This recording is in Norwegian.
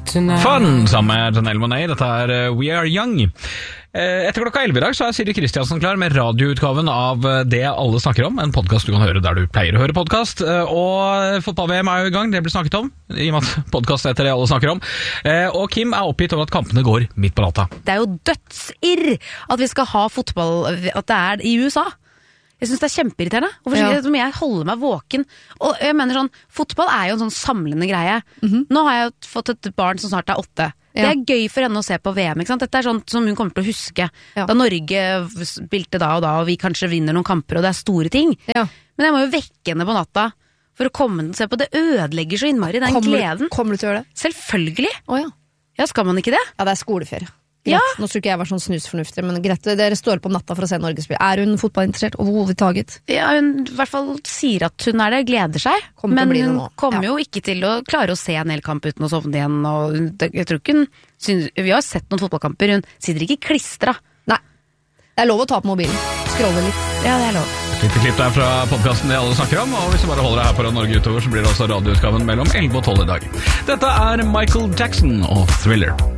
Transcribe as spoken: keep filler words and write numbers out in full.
Fun, sammen med Janelle Monáe. Dette er We Are Young. Etter klokka elleve i dag så er Siri Kristiansen klar med radioutgaven av Det alle snakker om, en podcast du kan høre der du pleier å høre podcast. Og fotball-V M er jo i gang, det blir snakket om, i og med at podcast heter Det alle snakker om. Og Kim er oppgitt over at kampene går midt på natta. Det er jo dødsirr at vi skal ha fotball, at det er i U S A. Jeg synes det er kjempeirriterende. Hvorfor ja. Må jeg holde meg våken? Og jeg mener sånn, fotball er jo en sånn samlende greie. Mm-hmm. Nå har jeg fått et barn som snart er åtte. Ja. Det er gøy for henne å se på V M, ikke sant? Dette er sånt som hun kommer til å huske. Ja. Da Norge spilte da og da, og vi kanskje vinner noen kamper, og det er store ting. Ja. Men jeg må jo vekke henne på natta for å komme og se på. Det ødelegger så innmari den kommer, gleden. Kommer du til å gjøre det? Selvfølgelig. Oh, ja. Ja, skal man ikke det? Ja, det er skoleferie. Ja. Nå tror ikke jeg var sånn snusfornuftig, men greit, dere står på natta for å se Norge spille. Er hun fotballinteressert overhodet taget? Ja, hun i hvert fall sier at hun er det, gleder seg. Kommer men hun kommer ja. jo ikke til å klare å se en hel kamp uten å sovne igjen. Og jeg tror ikke hun synes, vi har sett noen fotballkamper, hun sitter ikke klistra. Nei, det er lov å ta på mobilen. Scrolle litt. Ja, det er lov. Et lite klipp der fra podcasten Det alle snakker om, og hvis du bare holder deg her på Norge utover, så blir det også radioutgaven mellom elleve og tolv i dag. Dette er Michael Jackson og Thriller.